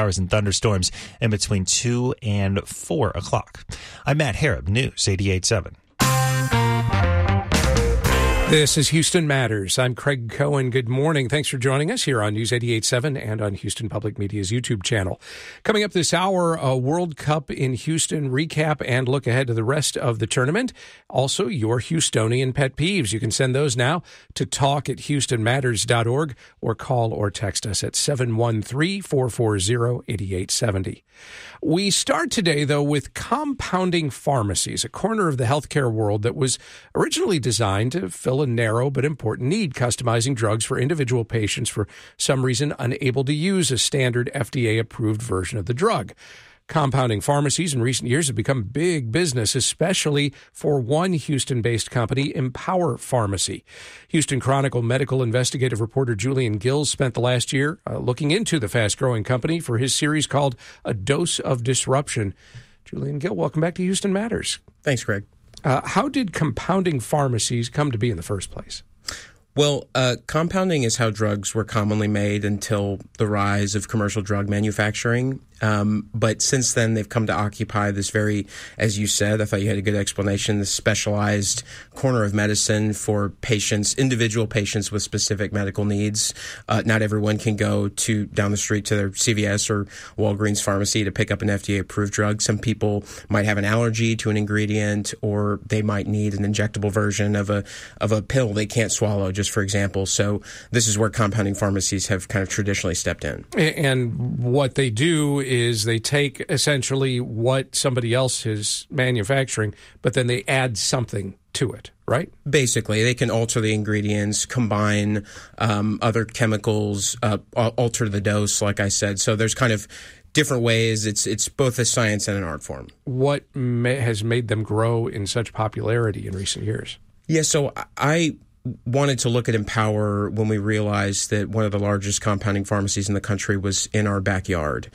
showers and thunderstorms in between 2 and 4 o'clock. I'm Matt Harrop, News 88.7. This is Houston Matters. I'm Craig Cohen. Good morning. Thanks for joining us here on News 88.7 and on Houston Public Media's YouTube channel. Coming up this hour, a World Cup in Houston recap and look ahead to the rest of the tournament. Also, your Houstonian pet peeves. You can send those now to talk@houstonmatters.org or call or text us at 713-440-8870. We start today, though, with compounding pharmacies, a corner of the healthcare world that was originally designed to fill a narrow but important need, customizing drugs for individual patients for some reason unable to use a standard FDA-approved version of the drug. Compounding pharmacies in recent years have become big business, especially for one Houston-based company, Empower Pharmacy. Houston Chronicle medical investigative reporter Julian Gills spent the last year looking into the fast-growing company for his series called A Dose of Disruption. Julian Gill, welcome back to Houston Matters. Thanks, Greg. How did compounding pharmacies come to be in the first place? Well, compounding is how drugs were commonly made until the rise of commercial drug manufacturing. But since then, they've come to occupy this very, as you said, I thought you had a good explanation, this specialized corner of medicine for patients, individual patients with specific medical needs. Not everyone can go down the street to their CVS or Walgreens pharmacy to pick up an FDA-approved drug. Some people might have an allergy to an ingredient, or they might need an injectable version of a pill they can't swallow, just for example. So this is where compounding pharmacies have kind of traditionally stepped in. And what they do is they take essentially what somebody else is manufacturing, but then they add something to it, right? Basically, they can alter the ingredients, combine other chemicals, alter the dose, like I said. So there's kind of different ways. It's both a science and an art form. What has made them grow in such popularity in recent years? Yeah, so I wanted to look at Empower when we realized that one of the largest compounding pharmacies in the country was in our backyard.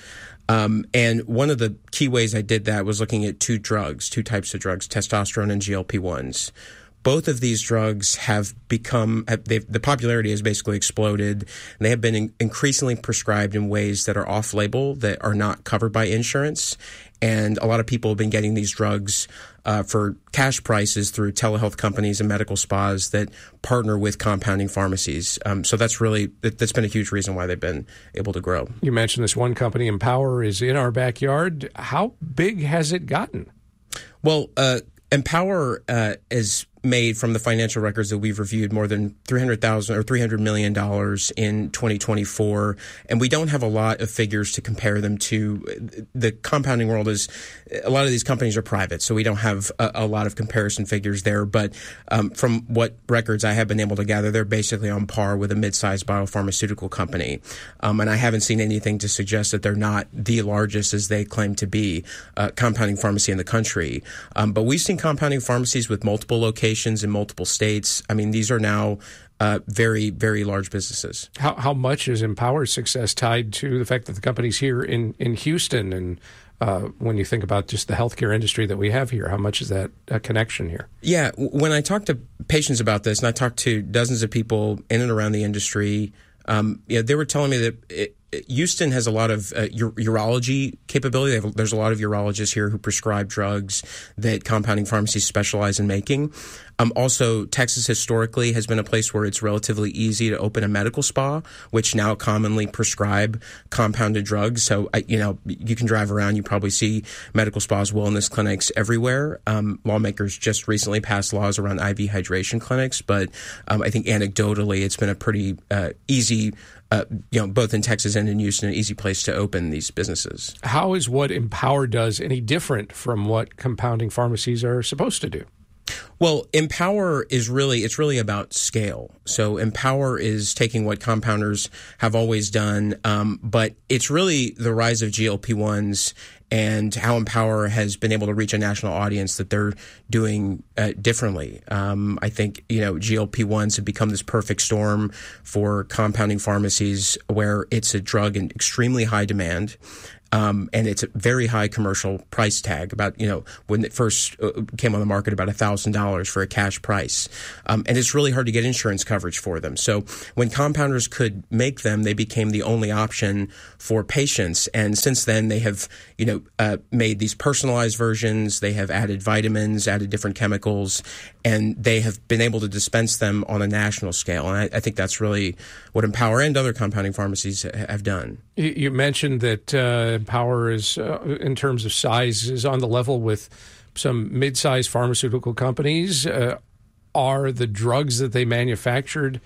And one of the key ways I did that was looking at two types of drugs, testosterone and GLP-1s. Both of these drugs have become, the popularity has basically exploded, and they have been increasingly prescribed in ways that are off-label, that are not covered by insurance. And a lot of people have been getting these drugs for cash prices through telehealth companies and medical spas that partner with compounding pharmacies. So that's been a huge reason why they've been able to grow. You mentioned this one company, Empower, is in our backyard. How big has it gotten? Well, Empower is made, from the financial records that we've reviewed, more than $300 million in 2024. And we don't have a lot of figures to compare them to. The compounding world is, a lot of these companies are private, so we don't have a lot of comparison figures there. But from what records I have been able to gather, they're basically on par with a mid-sized biopharmaceutical company. And I haven't seen anything to suggest that they're not the largest, as they claim to be, compounding pharmacy in the country. But we've seen compounding pharmacies with multiple locations in multiple states. I mean, these are now very, very large businesses. How much is Empower's success tied to the fact that the company's here in Houston? And when you think about just the healthcare industry that we have here, how much is that a connection here? Yeah, when I talk to patients about this, and I talk to dozens of people in and around the industry, they were telling me that Houston has a lot of urology capability. There's a lot of urologists here who prescribe drugs that compounding pharmacies specialize in making. Also, Texas historically has been a place where it's relatively easy to open a medical spa, which now commonly prescribe compounded drugs. So, you can drive around, you probably see medical spas, wellness clinics everywhere. Lawmakers just recently passed laws around IV hydration clinics, but I think anecdotally it's been a pretty easy, both in Texas and in Houston, an easy place to open these businesses. How is what Empower does any different from what compounding pharmacies are supposed to do? Well, Empower is really about scale. So Empower is taking what compounders have always done, but it's really the rise of GLP-1s and how Empower has been able to reach a national audience that they're doing differently. I think, GLP-1s have become this perfect storm for compounding pharmacies where it's a drug in extremely high demand. And it's a very high commercial price tag, about, when it first came on the market, about $1,000 for a cash price. And it's really hard to get insurance coverage for them. So when compounders could make them, they became the only option for patients. And since then, they have, made these personalized versions. They have added vitamins, added different chemicals, and they have been able to dispense them on a national scale. And I think that's really what Empower and other compounding pharmacies have done. You mentioned that Empower is, in terms of size, is on the level with some mid-sized pharmaceutical companies. Are the drugs that they manufactured,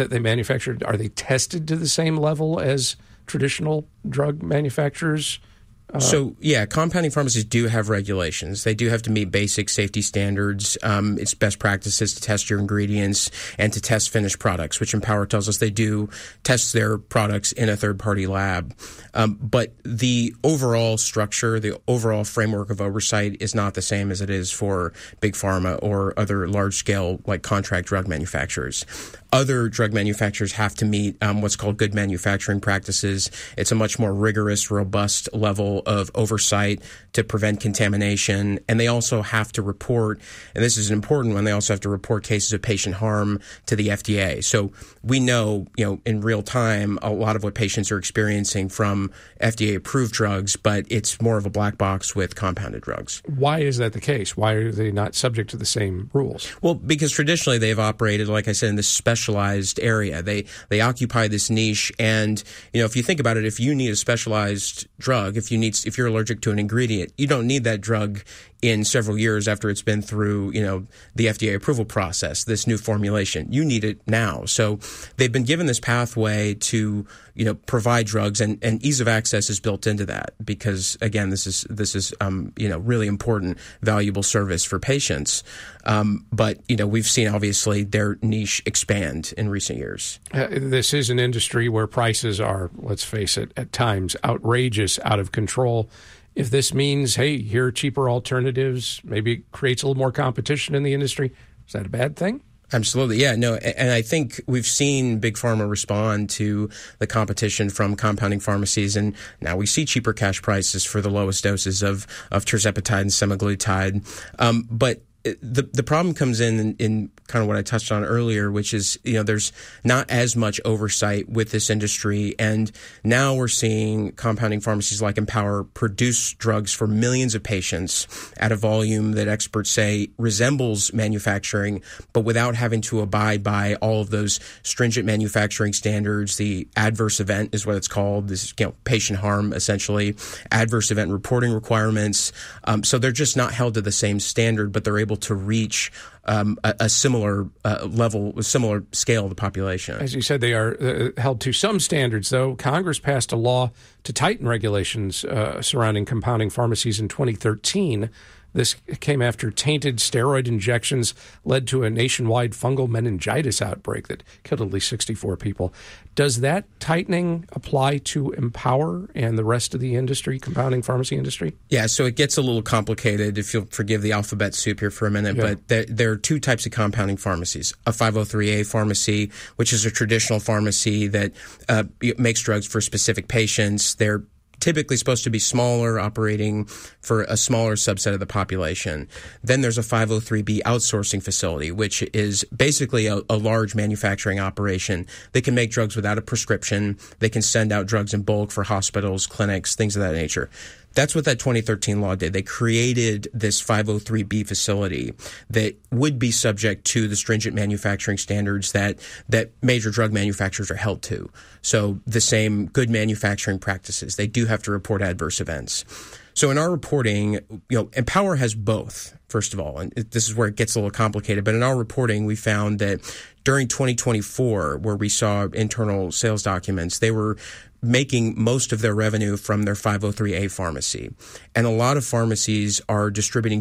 are they tested to the same level as traditional drug manufacturers? So, compounding pharmacies do have regulations. They do have to meet basic safety standards. It's best practices to test your ingredients and to test finished products, which Empower tells us they do test their products in a third-party lab. But the overall structure, the overall framework of oversight is not the same as it is for big pharma or other large-scale, like contract drug manufacturers. Other drug manufacturers have to meet what's called good manufacturing practices. It's a much more rigorous, robust level of oversight to prevent contamination. And they also have to report, and this is an important one, they also have to report cases of patient harm to the FDA. So we know, in real time, a lot of what patients are experiencing from FDA-approved drugs, but it's more of a black box with compounded drugs. Why is that the case? Why are they not subject to the same rules? Well, because traditionally they've operated, like I said, in this specialized area. They occupy this niche, and if you think about it, if you need a specialized drug, if you're allergic to an ingredient, you don't need that drug in several years after it's been through, the FDA approval process, this new formulation. You need it now. So they've been given this pathway to, provide drugs, and ease of access is built into that because, again, this is really important, valuable service for patients. But, we've seen, obviously, their niche expand in recent years. This is an industry where prices are, let's face it, at times outrageous, out of control. If this means, hey, here are cheaper alternatives, maybe it creates a little more competition in the industry, is that a bad thing? Absolutely. Yeah, no. And I think we've seen Big Pharma respond to the competition from compounding pharmacies. And now we see cheaper cash prices for the lowest doses of tirzepatide and semaglutide. But the problem comes in kind of what I touched on earlier, which is, there's not as much oversight with this industry. And now we're seeing compounding pharmacies like Empower produce drugs for millions of patients at a volume that experts say resembles manufacturing, but without having to abide by all of those stringent manufacturing standards. The adverse event is what it's called. This is, patient harm, essentially, adverse event reporting requirements. So they're just not held to the same standard, but they're able to reach a similar level, a similar scale of the population. As you said, they are held to some standards, though. Congress passed a law to tighten regulations surrounding compounding pharmacies in 2013. This came after tainted steroid injections led to a nationwide fungal meningitis outbreak that killed at least 64 people. Does that tightening apply to Empower and the rest of the industry, compounding pharmacy industry? Yeah, so it gets a little complicated, if you'll forgive the alphabet soup here for a minute, but there are two types of compounding pharmacies. A 503A pharmacy, which is a traditional pharmacy that makes drugs for specific patients. They're typically supposed to be smaller, operating for a smaller subset of the population. Then there's a 503B outsourcing facility, which is basically a large manufacturing operation. They can make drugs without a prescription. They can send out drugs in bulk for hospitals, clinics, things of that nature. That's what that 2013 law did. They created this 503B facility that would be subject to the stringent manufacturing standards that major drug manufacturers are held to. So the same good manufacturing practices. They do have to report adverse events. So in our reporting, Empower has both, first of all, and this is where it gets a little complicated. But in our reporting, we found that during 2024, where we saw internal sales documents, they were making most of their revenue from their 503A pharmacy. And a lot of pharmacies are distributing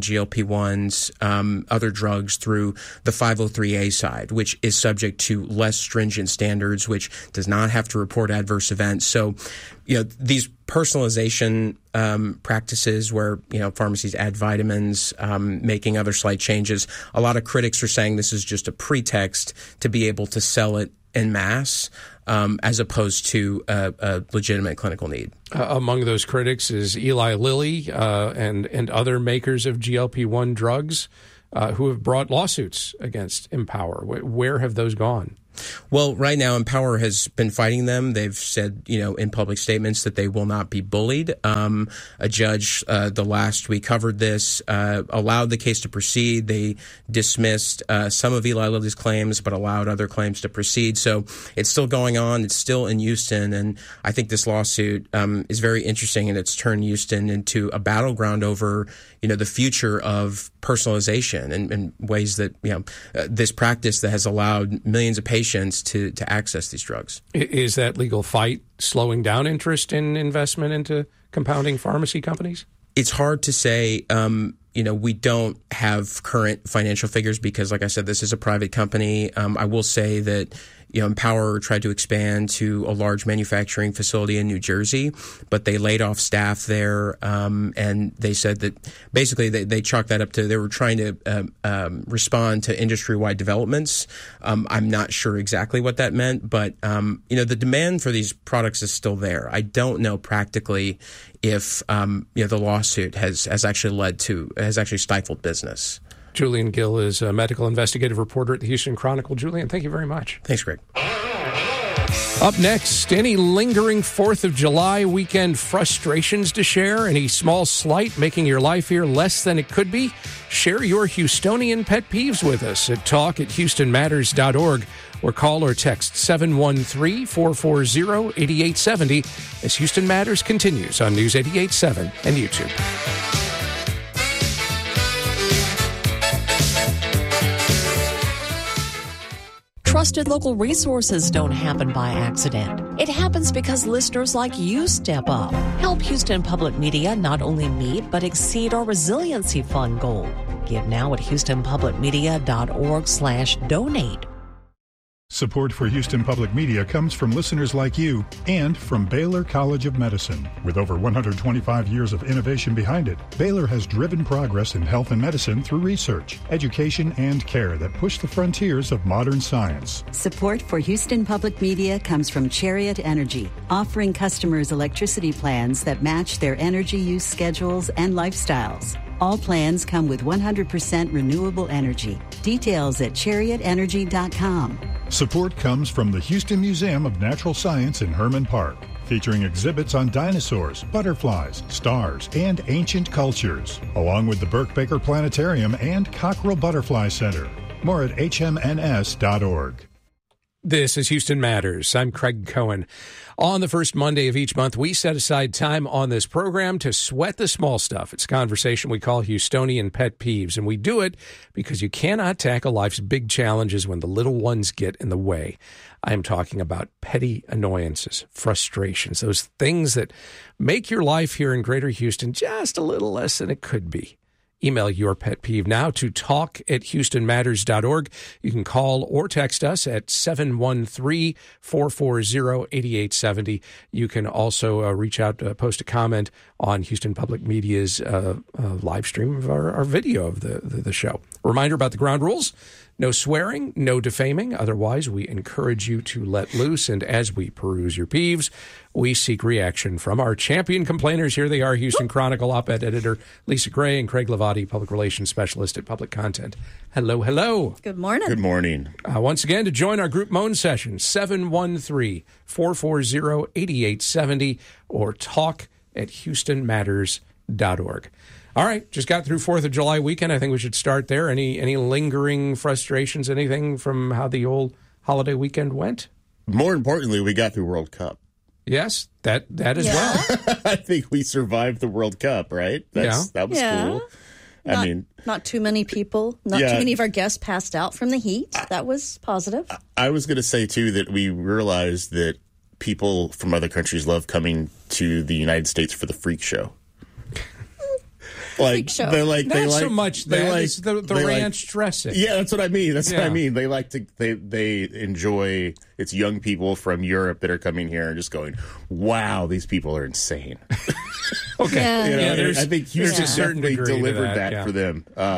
GLP-1s, other drugs through the 503A side, which is subject to less stringent standards, which does not have to report adverse events. So, these personalization practices where, pharmacies add vitamins, making other slight changes, a lot of critics are saying this is just a pretext to be able to sell it en masse as opposed to a legitimate clinical need. Among those critics is Eli Lilly and other makers of GLP-1 drugs who have brought lawsuits against Empower. Where have those gone? Well, right now, Empower has been fighting them. They've said, in public statements that they will not be bullied. A judge, the last we covered this, allowed the case to proceed. They dismissed some of Eli Lilly's claims, but allowed other claims to proceed. So it's still going on. It's still in Houston. And I think this lawsuit is very interesting, and it's turned Houston into a battleground over, the future of personalization and ways that, this practice that has allowed millions of patients to access these drugs. Is that legal fight slowing down interest in investment into compounding pharmacy companies? It's hard to say. We don't have current financial figures because, like I said, this is a private company. I will say that, Empower tried to expand to a large manufacturing facility in New Jersey, but they laid off staff there. And they said that basically they chalked that up to they were trying to respond to industry-wide developments. I'm not sure exactly what that meant, but, the demand for these products is still there. I don't know practically if, the lawsuit has actually stifled business. Julian Gill is a medical investigative reporter at the Houston Chronicle. Julian, thank you very much. Thanks, Greg. Up next, any lingering 4th of July weekend frustrations to share? Any small slight making your life here less than it could be? Share your Houstonian pet peeves with us at talk@houstonmatters.org or call or text 713-440-8870 as Houston Matters continues on News 88.7 and YouTube. Trusted local resources don't happen by accident. It happens because listeners like you step up. Help Houston Public Media not only meet but exceed our Resiliency Fund goal. Give now at houstonpublicmedia.org/donate. Support for Houston Public Media comes from listeners like you and from Baylor College of Medicine. With over 125 years of innovation behind it, Baylor has driven progress in health and medicine through research, education, and care that push the frontiers of modern science. Support for Houston Public Media comes from Chariot Energy, offering customers electricity plans that match their energy use schedules and lifestyles. All plans come with 100% renewable energy. Details at chariotenergy.com. Support comes from the Houston Museum of Natural Science in Herman Park, featuring exhibits on dinosaurs, butterflies, stars, and ancient cultures, along with the Burke Baker Planetarium and Cockrell Butterfly Center. More at hmns.org. This is Houston Matters. I'm Craig Cohen. On the first Monday of each month, we set aside time on this program to sweat the small stuff. It's a conversation we call Houstonian Pet Peeves, and we do it because you cannot tackle life's big challenges when the little ones get in the way. I am talking about petty annoyances, frustrations, those things that make your life here in Greater Houston just a little less than it could be. Email your pet peeve now to talk@houstonmatters.org. You can call or text us at 713-440-8870. You can also reach out, post a comment on Houston Public Media's live stream of our video of the show. Reminder about the ground rules. No swearing, no defaming. Otherwise, we encourage you to let loose. And as we peruse your peeves, we seek reaction from our champion complainers. Here they are, Houston Chronicle op-ed editor Lisa Gray and Craig Lavati, public relations specialist at Public Content. Hello, hello. Good morning. Good morning. Once again, to join our group moan session, 713-440-8870 or talk@houstonmatters.org. All right, just got through 4th of July weekend. I think we should start there. Any lingering frustrations, anything from how the old holiday weekend went? More importantly, we got through World Cup. Yes, that as well. I think we survived the World Cup, right? That was cool. Not too many people, not too many of our guests passed out from the heat. That was positive. I was going to say, too, that we realized that people from other countries love coming to the United States for the freak show. Freak show. Not so much that. It's the ranch dressing. Yeah, that's what I mean. What I mean. They enjoy, it's young people from Europe that are coming here and just going, wow, these people are insane. Okay. Yeah. I think Houston a certain definitely degree delivered to that for them.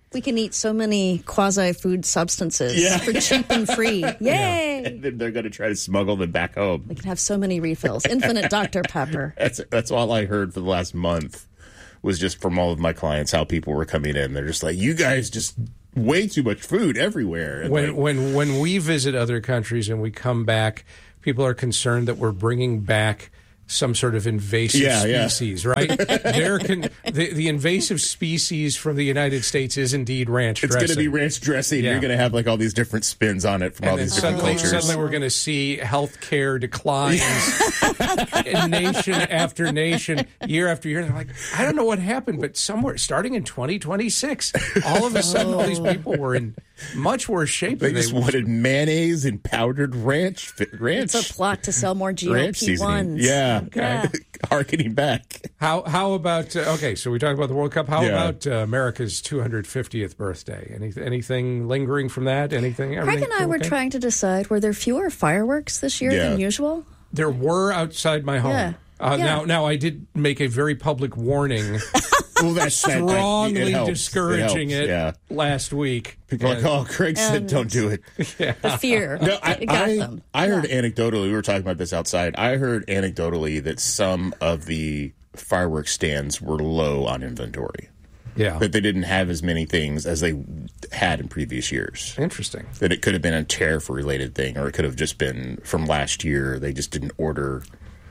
We can eat so many quasi-food substances for cheap and free. Yay! Yeah. And then they're going to try to smuggle them back home. We can have so many refills. Infinite Dr. Pepper. That's all I heard for the last month was just from all of my clients how people were coming in. They're just like, you guys just way too much food everywhere. And when we visit other countries and we come back, people are concerned that we're bringing back some sort of invasive species, right? The invasive species from the United States is indeed ranch dressing. It's going to be ranch dressing. Yeah. You're going to have like all these different spins on it from all these different cultures. Suddenly we're going to see healthcare declines in nation after nation, year after year. And they're like, I don't know what happened, but somewhere starting in 2026, all of a sudden all these people were in much worse shape. They just wanted mayonnaise and powdered ranch. It's a plot to sell more GLP-1s. Yeah. Okay. Harkening back. How about so we talked about the World Cup. How about America's 250th birthday? Anything lingering from that? Anything? Craig and I were trying to decide, were there fewer fireworks this year than usual? There were outside my home. Now I did make a very public warning. Strongly discouraging it last week. People are like, oh, Craig said don't do it. The fear. No, I heard anecdotally, we were talking about this outside, I heard anecdotally that some of the fireworks stands were low on inventory. Yeah. That they didn't have as many things as they had in previous years. Interesting. That it could have been a tariff-related thing, or it could have just been from last year. They just didn't order...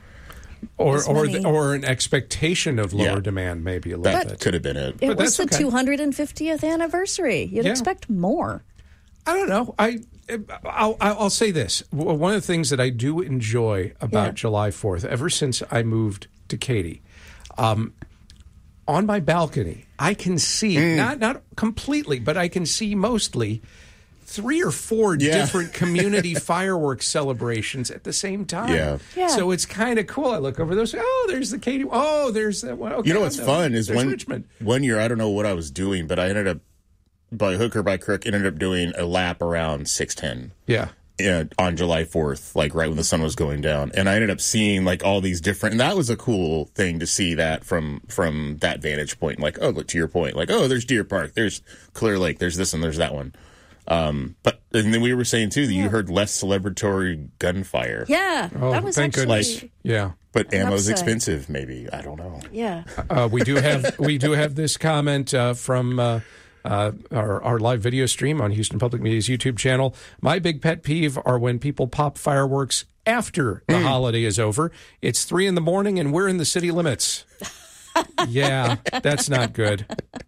Or an expectation of lower demand, maybe a little bit. That could have been it. It was the 250th anniversary. You'd expect more. I don't know. I'll say this. One of the things that I do enjoy about July 4th, ever since I moved to Katy, on my balcony, I can see, not completely, but I can see mostly 3 or 4 different community fireworks celebrations at the same time. Yeah. So it's kind of cool. I look over those. Oh, there's the Katy. Oh, there's that one. Okay, you know what's fun is Richmond. One year, I don't know what I was doing, but I ended up, by hook or by crook, doing a lap around 610. Yeah. On July 4th, like right when the sun was going down. And I ended up seeing like all these different, and that was a cool thing to see that from that vantage point. Like, oh, look, to your point, like, oh, there's Deer Park, there's Clear Lake, there's this and there's that one. But and then we were saying too that you heard less celebratory gunfire. Yeah, that was thank actually goodness. But ammo's expensive, maybe. I don't know. Yeah. We do have this comment from our live video stream on Houston Public Media's YouTube channel. My big pet peeve are when people pop fireworks after the holiday is over. It's 3 a.m. and we're in the city limits. Yeah, that's not good.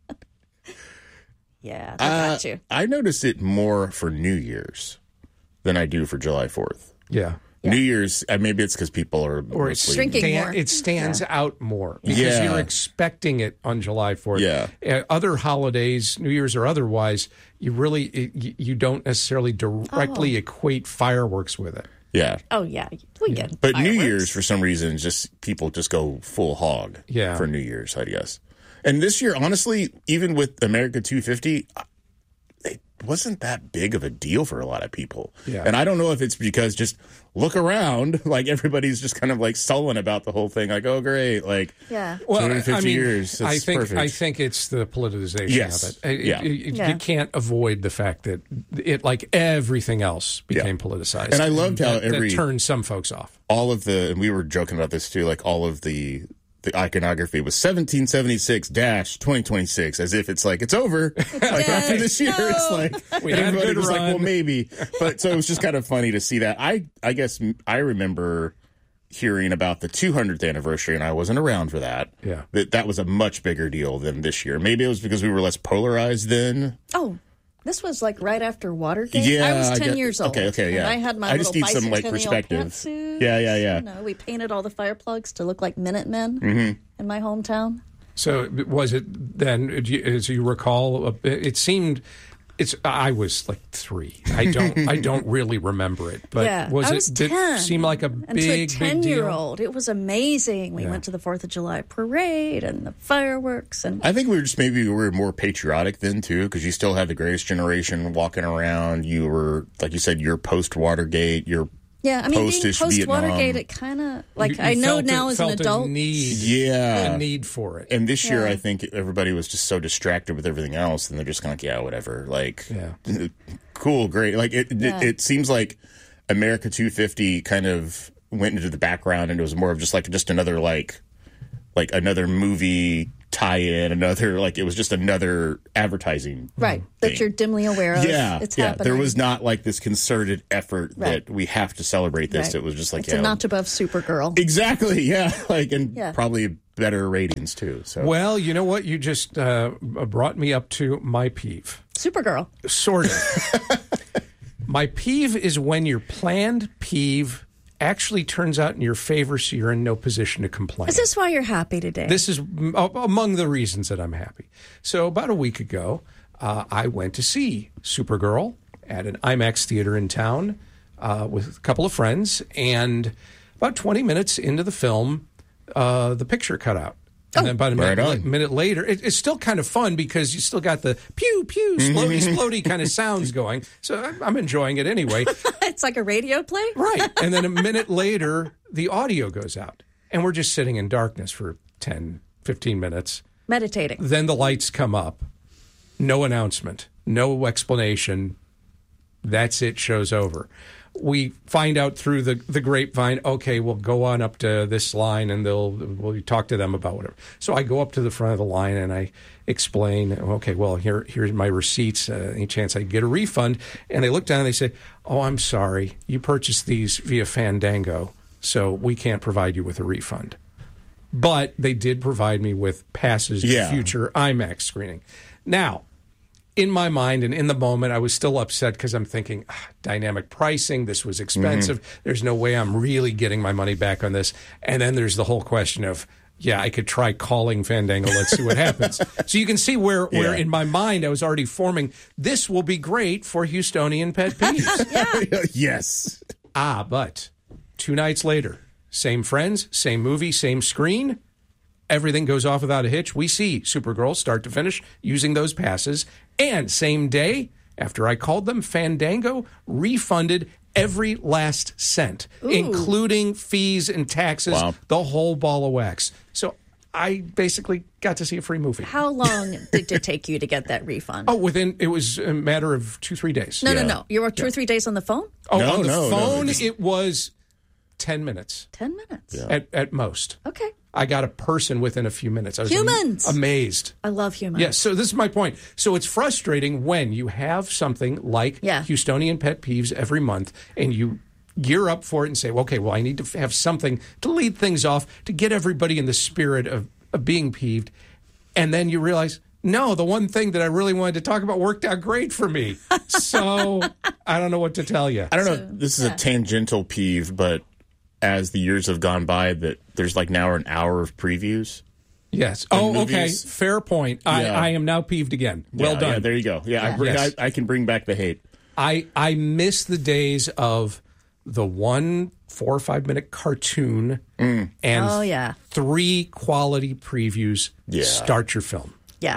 Yeah, I got you. I notice it more for New Year's than I do for July 4th. Yeah. New Year's, maybe it's because people are... Or it's shrinking more. It stands out more because you're expecting it on July 4th. Yeah. Other holidays, New Year's or otherwise, you don't necessarily directly equate fireworks with it. Yeah. Oh, yeah. We get But fireworks. New Year's, for some reason, people just go full hog for New Year's, I guess. And this year, honestly, even with America 250, it wasn't that big of a deal for a lot of people. Yeah. And I don't know if it's because just look around, like everybody's just kind of like sullen about the whole thing. Like, oh, great. Like, 250 years. It's perfect. I think it's the politicization of it. You can't avoid the fact that it, like everything else, became politicized. And I loved how that turned some folks off. All of and we were joking about this too, like all of the iconography was 1776-2026, as if it's like it's over. Like after this year, it's like everybody was like, well, maybe. But so it was just kind of funny to see that. I guess I remember hearing about the 200th anniversary, and I wasn't around for that. Yeah, that was a much bigger deal than this year. Maybe it was because we were less polarized then. Oh. This was like right after Watergate. Yeah, I was 10 years old. Okay, yeah. And I had my little bicentennial perspective. pantsuit. Yeah. We painted all the fire plugs to look like Minutemen in my hometown. So was it then, as you recall, it seemed... I was like 3. I don't really remember it. But I was 10. Did it seem like a big, to a 10-year-old, it was amazing. We went to the 4th of July parade and the fireworks. And I think we were more patriotic then, too, because you still had the greatest generation walking around. You were, like you said, you're post-Watergate. You're Yeah, I mean, being post-ish post-Watergate, Vietnam. it kind of, like, You I know felt now as an adult. a need for it. And this year, Yeah. I think everybody was just so distracted with everything else, and they're just kind of like, yeah, whatever. Like, cool, great. Like, it seems like America 250 kind of went into the background, and it was more of just another another movie tie-in, it was just another advertising Right, thing. that you're dimly aware of. Yeah, it's yeah. happening. There was not like this concerted effort Right. that we have to celebrate this. Right. It was just like, it's a notch above Supergirl. exactly, yeah. Yeah. Probably better ratings too. So Well, you know what? You just brought me up to my peeve. Supergirl. Sort of. My peeve is when your planned peeve actually turns out in your favor, so you're in no position to complain. Is this why you're happy today? This is among the reasons that I'm happy. So about a week ago, I went to see Supergirl at an IMAX theater in town with a couple of friends, and about 20 minutes into the film, the picture cut out. And then about a minute later, it's still kind of fun because you still got the pew, pew, splody, splody kind of sounds going. So I'm enjoying it anyway. It's like a radio play? Right. And then a minute later, the audio goes out. And we're just sitting in darkness for 10, 15 minutes. Meditating. Then the lights come up. No announcement. No explanation. That's it. Show's over. We find out through the grapevine, okay, we'll go on up to this line and we'll talk to them about whatever. So I go up to the front of the line and I explain, okay, well, here's my receipts. Any chance I get a refund? And they look down and they say, oh, I'm sorry. You purchased these via Fandango, so we can't provide you with a refund. But they did provide me with passes to future IMAX screening. Now, in my mind and in the moment, I was still upset because I'm thinking, dynamic pricing, this was expensive. There's no way I'm really getting my money back on this. And then there's the whole question of, I could try calling Fandango. Let's see what happens. So you can see where in my mind I was already forming, this will be great for Houstonian pet peeves. yes. But 2 nights later, same friends, same movie, same screen. Everything goes off without a hitch. We see Supergirl start to finish using those passes. And same day, after I called them, Fandango refunded every last cent, including fees and taxes, the whole ball of wax. So I basically got to see a free movie. How long did it take you to get that refund? It was a matter of 2-3 days. No. You were 2 or 3 days on the phone? On the phone, it was 10 minutes. 10 minutes? At most. Okay. I got a person within a few minutes. I was Humans! Amazed. I love humans. Yes, so this is my point. So it's frustrating when you have something like Houstonian Pet Peeves every month and you gear up for it and say, okay, well, I need to have something to lead things off to get everybody in the spirit of being peeved. And then you realize, no, the one thing that I really wanted to talk about worked out great for me. So I don't know what to tell you. I don't know. This is a tangential peeve, but as the years have gone by, that there's now an hour of previews. Yes. movies. Okay. Fair point. I am now peeved again. Well done. Yeah, there you go. Yeah, I can bring back the hate. I miss the days of the 1 4 or 5 minute cartoon and 3 quality previews. Start your film. Yeah.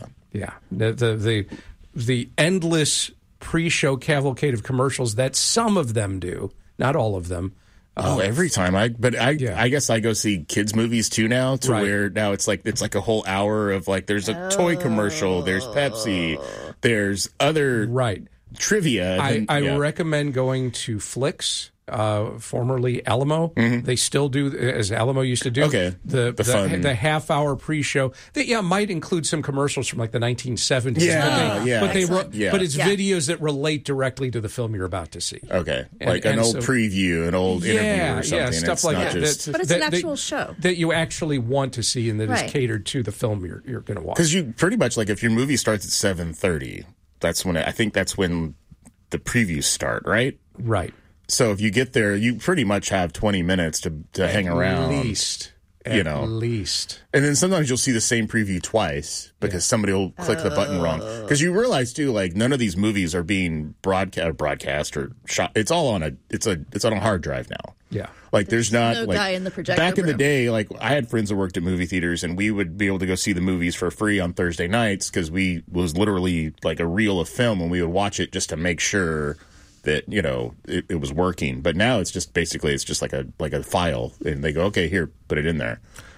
The endless pre-show cavalcade of commercials that some of them do, not all of them. Every time I guess I go see kids movies too now, where now it's like a whole hour of there's a toy commercial, there's Pepsi, there's other trivia. I recommend going to Flicks, formerly Alamo. They still do, as Alamo used to do, the half hour pre-show that might include some commercials from the 1970s. But it's videos that relate directly to the film you're about to see. Okay, an old preview, an old interview or something. Yeah, stuff like that. But it's an actual show that you actually want to see and that is catered to the film you're going to watch. Because you pretty much if your movie starts at 7:30, that's when the previews start, right? Right. So if you get there, you pretty much have 20 minutes to hang around. At least. And then sometimes you'll see the same preview twice because somebody will click the button wrong. Because you realize too, none of these movies are being broadcast or shot. It's all on a hard drive now. Yeah. There's not no guy in the projector back in room. the day. I had friends that worked at movie theaters, and we would be able to go see the movies for free on Thursday nights because we was literally a reel of film, and we would watch it just to make sure that, you know, it was working. But now it's just basically like a file, and they go, okay, here, put it in there.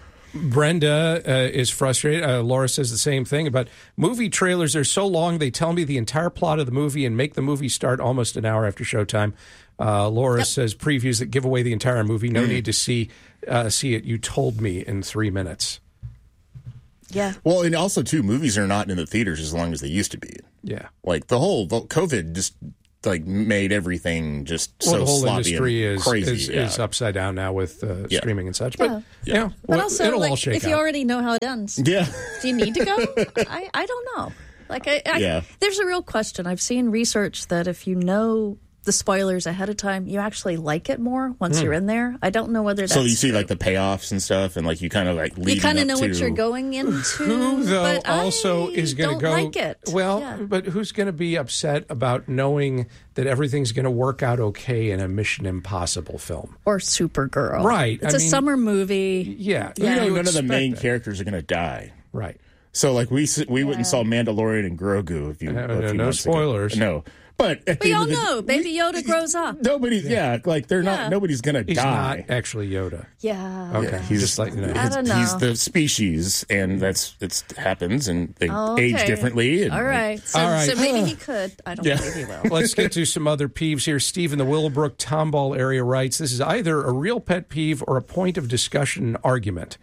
Brenda is frustrated. Laura says the same thing about movie trailers. They're so long, they tell me the entire plot of the movie and make the movie start almost an hour after showtime. Laura says previews that give away the entire movie. No need to see it. You told me in 3 minutes. Yeah. Well, and also, too, movies are not in the theaters as long as they used to be. Yeah. Like, the whole COVID just, like, made everything just so the whole sloppy industry and crazy. is upside down now with streaming and such. But, but well, also, it'll like, all shake if you out. already know how it ends, Yeah. do you need to go? I don't know. Like, there's a real question. I've seen research that if you know the spoilers ahead of time, you actually like it more once you're in there. I don't know whether that's So you see, true. like, the payoffs and stuff, and, like, you kind of, like, leading You kind of up know to... what you're going into. Who, though, but also is going to go... like it. Well, Yeah. but who's going to be upset about knowing that everything's going to work out okay in a Mission Impossible film? Or Supergirl. Right. It's a summer movie. Yeah. You know, you none of the expect main that. characters are going to die. Right. So, like, we went and saw Mandalorian and Grogu a few No months spoilers. ago. No. But at We the all end of the- know Baby Yoda grows up. Nobody's, like, they're not, nobody's going to He's die. not actually Yoda. Yeah. Okay. He's just like, I don't know. He's the species, and it happens, and they age differently. And All right. So, All right. so maybe he could. I don't believe he will. Let's get to some other peeves here. Steve in the Willowbrook Tomball area writes, this is either a real pet peeve or a point of discussion and argument.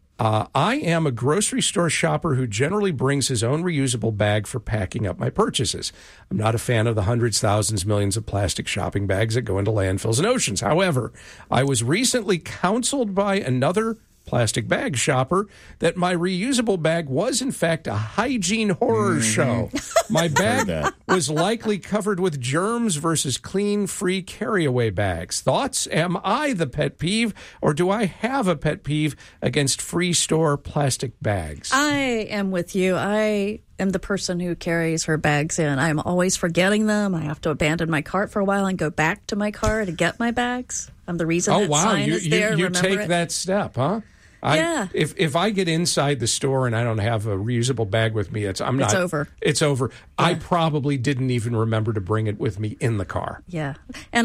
I am a grocery store shopper who generally brings his own reusable bag for packing up my purchases. I'm not a fan of the hundreds, thousands, millions of plastic shopping bags that go into landfills and oceans. However, I was recently counseled by another plastic bag shopper that my reusable bag was in fact a hygiene horror show. My bag was likely covered with germs versus clean, free carry-away bags. Thoughts? Am I the pet peeve, or do I have a pet peeve against free store plastic bags? I am with you. I am the person who carries her bags in. I'm always forgetting them. I have to abandon my cart for a while and go back to my car to get my bags. I'm the reason that sign is there. You Remember take it? that step, huh? Yeah. If I get inside the store and I don't have a reusable bag with me, it's over. It's over. Yeah. I probably didn't even remember to bring it with me in the car. Yeah. And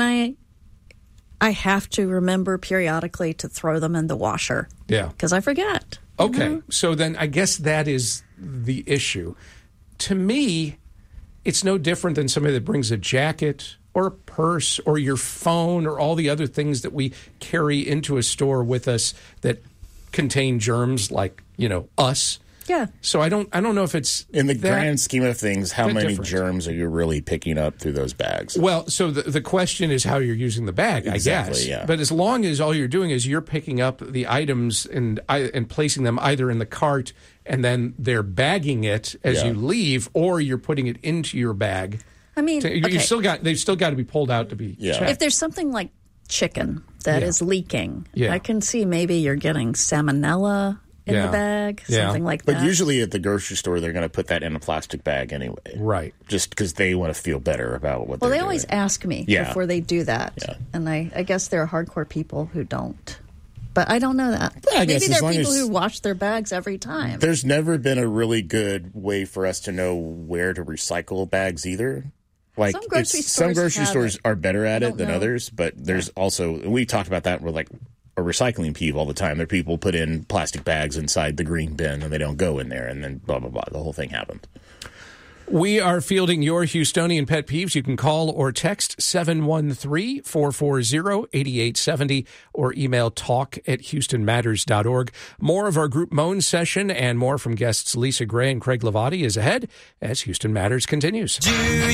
I have to remember periodically to throw them in the washer. Yeah. Because I forget. Okay. So then I guess that is the issue. To me, it's no different than somebody that brings a jacket or a purse or your phone or all the other things that we carry into a store with us that contain germs like, us. Yeah. So I don't know if it's in the grand scheme of things, how many different. germs are you really picking up through those bags? Well, so the question is how you're using the bag, Exactly, I guess. yeah. But as long as all you're doing is you're picking up the items and placing them either in the cart and then they're bagging it as you leave, or you're putting it into your bag. I mean, they've still got to be pulled out to be checked. If there's something like chicken that is leaking, Yeah. I can see maybe you're getting salmonella in the bag, something like that. But usually at the grocery store, they're going to put that in a plastic bag anyway. Right. Just because they want to feel better about what Well, they're they always doing. ask me Yeah. before they do that. Yeah. And I guess there are hardcore people who don't. But I don't know that. I guess Maybe as there are long people as- who wash their bags every time. There's never been a really good way for us to know where to recycle bags either. Like Some grocery some stores grocery have stores it. are better at I it don't than know. others, but there's also, we talked about that, we're like a recycling peeve all the time. There are people put in plastic bags inside the green bin and they don't go in there, and then blah, blah, blah. The whole thing happened. We are fielding your Houstonian pet peeves. You can call or text 713-440-8870 or email talk@houstonmatters.org. More of our group Moan session and more from guests Lisa Gray and Craig Lavati is ahead as Houston Matters continues.